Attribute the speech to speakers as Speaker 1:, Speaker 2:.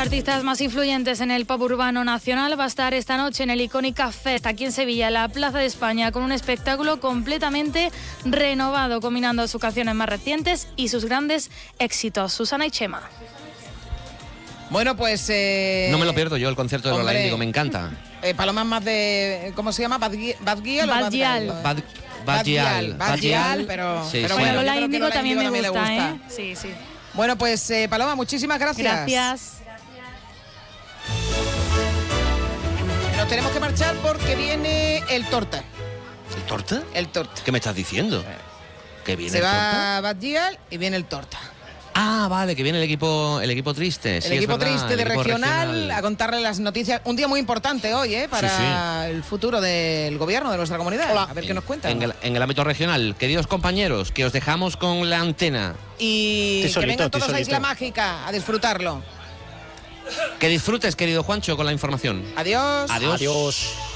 Speaker 1: artistas más influyentes en el pop urbano nacional va a estar esta noche en el Icónica Fest, aquí en Sevilla, en la Plaza de España, con un espectáculo completamente renovado, combinando sus canciones más recientes y sus grandes éxitos. Susana y Chema.
Speaker 2: Bueno, pues...
Speaker 3: No me lo pierdo yo, el concierto de Lola Índigo, me encanta.
Speaker 2: Paloma más de... ¿Cómo se llama? ¿Badgial o
Speaker 1: Badgial?
Speaker 2: Badgial, pero...
Speaker 3: Sí,
Speaker 2: pero
Speaker 3: sí.
Speaker 2: bueno,
Speaker 1: Lola
Speaker 2: yo creo que
Speaker 1: Índigo también me
Speaker 2: le
Speaker 1: gusta, ¿eh? Sí, sí.
Speaker 2: Bueno, pues Paloma, muchísimas gracias.
Speaker 1: Gracias.
Speaker 2: Nos tenemos que marchar porque viene el Torta.
Speaker 3: ¿El Torta?
Speaker 2: El Torta.
Speaker 3: ¿Qué me estás diciendo? ¿Que viene
Speaker 2: Se
Speaker 3: el
Speaker 2: va
Speaker 3: Torta?
Speaker 2: Badgial y viene el Torta.
Speaker 3: Ah, vale, que viene el equipo triste.
Speaker 2: El
Speaker 3: Sí,
Speaker 2: equipo
Speaker 3: es verdad,
Speaker 2: triste
Speaker 3: el
Speaker 2: de
Speaker 3: equipo
Speaker 2: regional a contarle las noticias. Un día muy importante hoy, para el futuro del gobierno de nuestra comunidad.
Speaker 4: Hola.
Speaker 2: A ver qué nos cuentan.
Speaker 3: En el ámbito regional, queridos compañeros, que os dejamos con la antena.
Speaker 2: Y
Speaker 4: Tesorito,
Speaker 2: que vengan todos a
Speaker 4: tesorito.
Speaker 2: Isla Mágica a disfrutarlo.
Speaker 3: Que disfrutes, querido Juancho, con la información.
Speaker 2: Adiós.
Speaker 3: Adiós.
Speaker 4: Adiós.